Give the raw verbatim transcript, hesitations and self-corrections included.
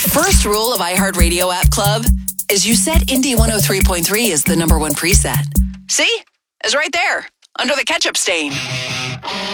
first rule of iHeartRadio app club is you set Indy one oh three point three as the number one preset. See? It's right there, under the ketchup stain.